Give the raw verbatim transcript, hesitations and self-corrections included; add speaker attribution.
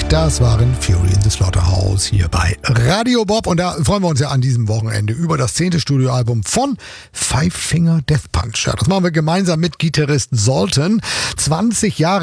Speaker 1: Das waren Fury in the Slaughterhouse hier bei Radio Bob. Und da freuen wir uns ja an diesem Wochenende über das zehnte Studioalbum von Five Finger Death Punch. Ja, das machen wir gemeinsam mit Gitarrist Zoltan. zwanzig Jahre